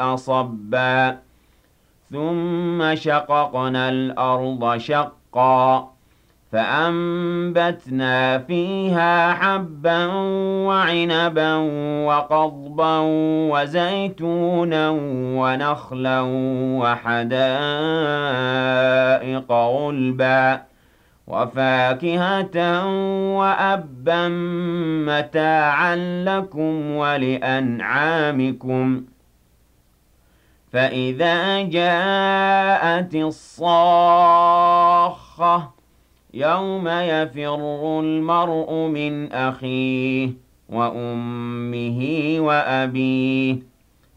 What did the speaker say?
صبا ثم شققنا الأرض شقا فأنبتنا فيها حبا وعنبا وقضبا وزيتونا ونخلا وحدائق غلبا وفاكهة وأبا متاعا لكم ولأنعامكم فإذا جاءت الصاخة يوم يفر المرء من أخيه وأمه وأبيه